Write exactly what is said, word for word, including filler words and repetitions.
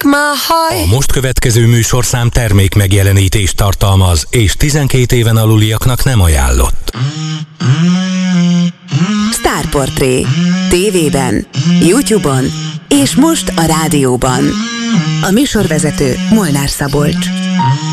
A most következő műsorszám termék megjelenítést tartalmaz, és tizenkét éven aluliaknak nem ajánlott. Sztárportré. Tévében, YouTube-on és most a rádióban. A műsorvezető Molnár Szabolcs.